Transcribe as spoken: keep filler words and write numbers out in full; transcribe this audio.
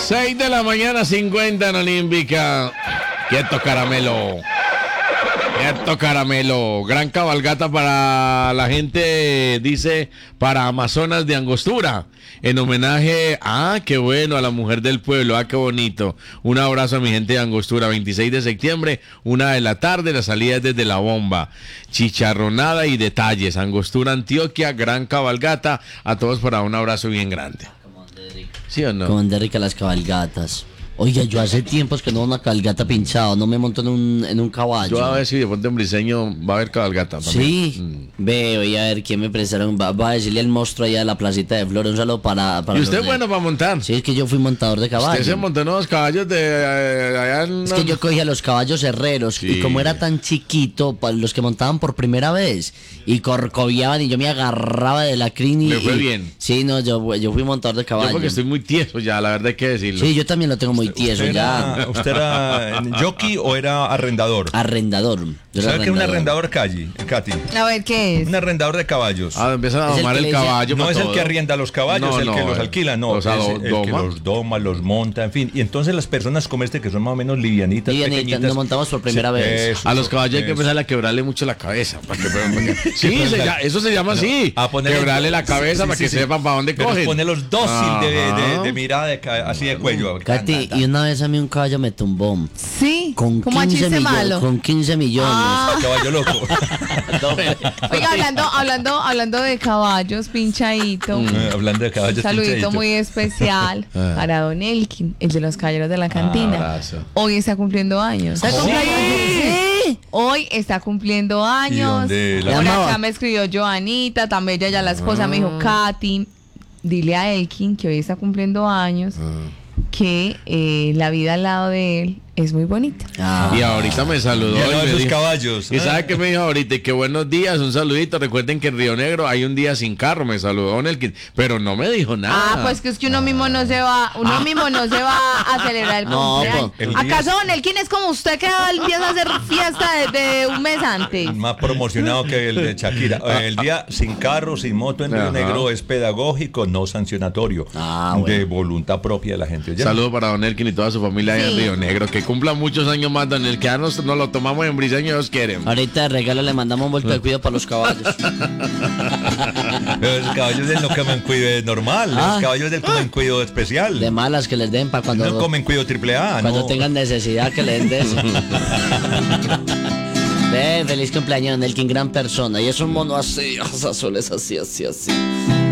seis de la mañana, cincuenta en Olímpica. Quieto, caramelo. Quieto, caramelo. Gran cabalgata para la gente, dice, para Amazonas de Angostura. En homenaje, ah, qué bueno, a la mujer del pueblo, ah, qué bonito. Un abrazo a mi gente de Angostura, veintiséis de septiembre, una de la tarde, la salida es desde La Bomba. Chicharronada y detalles, Angostura, Antioquia, gran cabalgata. A todos para un abrazo bien grande. ¿Sí o no? Como de rica las cabalgatas. Oiga, yo hace tiempos que no una cabalgata pinchado, no me monto en un, en un caballo. Yo a ver si de pronto en Briseño va a haber cabalgata también. Sí, mm. Veo, y a ver quién me prestaron. Va, va a decirle al monstruo allá de la placita de Flores, un saludo para, para ¿Y usted es de... bueno para montar? Sí, es que yo fui montador de caballo. Usted se montó en unos caballos de eh, allá en... Es que yo cogía los caballos herreros, sí. Y como era tan chiquito, para los que montaban por primera vez, y corcoviaban, y yo me agarraba de la crin y... ¿Me fue y, bien? Sí, no, yo, yo fui montador de caballo. Yo porque estoy muy tieso ya, la verdad hay que decirlo. Sí, yo también lo tengo muy tieso ya. ¿Usted era jockey o era arrendador? Arrendador. ¿Sabe qué es un arrendador, Calle, Katy? A ver, ¿qué es? Un arrendador de caballos. Ah, empiezan a domar el, el caballo. No es todo. El que arrienda los caballos, no, el no, que los eh, alquila, no. O sea, es do, el doma. que los doma, los monta, en fin. Y entonces las personas como este, que son más o menos livianitas, livianitas pequeñitas. Nos montamos por primera sí, vez. Eso, a los caballos eso. hay que empezar a quebrarle mucho la cabeza. Para que, para que, sí, se llama, eso se llama así. No, a quebrarle la cabeza sí, para sí, que sí, sepan para dónde cogen. Ponerlos dócil de, de, de mirada, de, así de cuello. Katy, y una vez a mí un caballo me tumbó. Sí, con como quince chiste millones, malo. Con quince millones. Ah. Caballo loco. Oiga, hablando, hablando, hablando de caballos, pinchadito. Mm. Eh, hablando de caballos, un saludito pinchadito. muy especial para Don Elkin, el de los caballeros de la cantina. Ah, hoy está cumpliendo años. ¿Está cumpliendo años? Sí. Hoy está cumpliendo años. Por acá me escribió Joanita, también ella, la esposa, ah. me dijo, Katy, dile a Elkin que hoy está cumpliendo años, ah. que eh, la vida al lado de él es muy bonita. Ah. Y ahorita me saludó. Y, y me esos dijo, caballos. ¿Y ah. sabe qué me dijo ahorita? Y que buenos días, un saludito. Recuerden que en Río Negro hay un día sin carro. Me saludó Don Elkin, pero no me dijo nada. Ah, pues que es que uno mismo no se va, uno ah. mismo no se va a celebrar el no, cumpleaños. El ¿Acaso Don Elkin es como usted que empieza a hacer fiesta desde un mes antes? Más promocionado que el de Shakira. El día sin carro, sin moto en Río Ajá. Negro es pedagógico, no sancionatorio. Ah, bueno. De voluntad propia de la gente. Saludos para Don Elkin y toda su familia sí. allá en Río Negro. Que cumplan muchos años más, Don Elkin. Ya nos, nos lo tomamos en Briseño, Dios quieren. Ahorita de regalo le mandamos un vuelto de cuidado para los caballos. Pero los caballos del no comen cuido normal. Ah. Los caballos del comen cuido especial. De malas que les den para cuando. No comen cuido triple A. Cuando no. tengan necesidad que le den de eso. Ven, feliz cumpleaños, Don Elkin, gran persona. Y es un mono así, azul es así, así, así.